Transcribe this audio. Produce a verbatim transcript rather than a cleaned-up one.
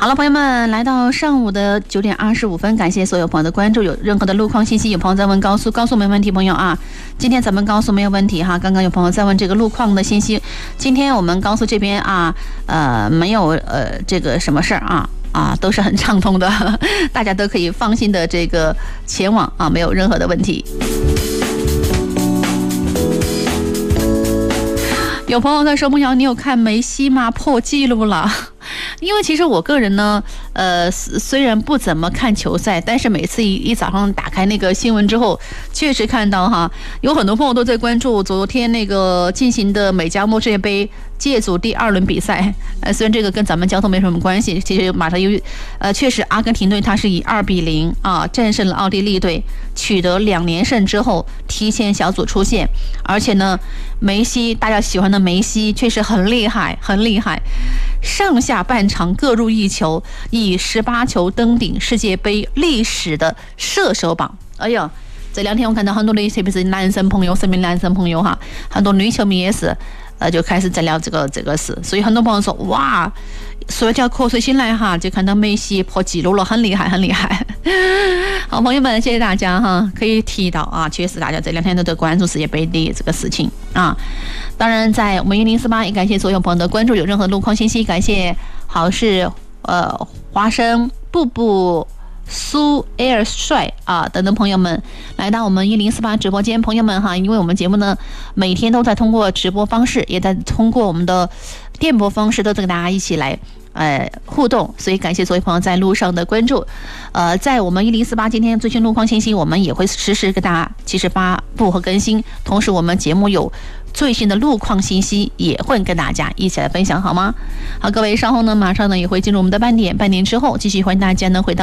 好了，朋友们，来到上午的九点二十五分，感谢所有朋友的关注。有任何的路况信息，有朋友在问高速，高速没问题，朋友啊，今天咱们高速没有问题哈。刚刚有朋友在问这个路况的信息，今天我们高速这边啊，呃，没有呃这个什么事儿啊。啊，都是很畅通的，大家都可以放心的这个前往啊，没有任何的问题。有朋友在说：“梦瑶，你有看梅西吗？破纪录了。”因为其实我个人呢，呃，虽然不怎么看球赛，但是每次一一早上打开那个新闻之后，确实看到哈，有很多朋友都在关注昨天那个进行的美加墨世界杯届组第二轮比赛。呃，虽然这个跟咱们交通没什么关系，其实马上又，呃，确实阿根廷队它是以二比零啊战胜了奥地利队，取得两连胜之后提前小组出线，而且呢，梅西大家喜欢的梅西确实很厉害，很厉害。上下半场各入一球，以十八球登顶世界杯历史的射手榜。哎呀，这两天我看到很多的，特别是男生朋友，身边男生朋友哈，很多女球迷也是，呃，就开始在聊这个这个事。所以很多朋友说，哇，说一条口水心来哈，就看到梅西破纪录了，很厉害，很厉害。好，朋友们，谢谢大家哈，可以提到啊，确实大家这两天都在关注世界杯的这个事情啊。当然，在我们一零四八也感谢所有朋友的关注，有任何路况信息，感谢好事呃华生、布布、苏 Air 帅啊等等朋友们来到我们一零四八直播间，朋友们哈，因为我们节目呢每天都在通过直播方式，也在通过我们的电波方式，都跟大家一起来。呃，互动，所以感谢所有朋友在路上的关注。呃，在我们一零四八今天最新路况信息，我们也会实时跟大家及时发布和更新。同时，我们节目有最新的路况信息，也会跟大家一起来分享，好吗？好，各位稍后呢，马上呢也会进入我们的半点，半点之后继续欢迎大家呢回到。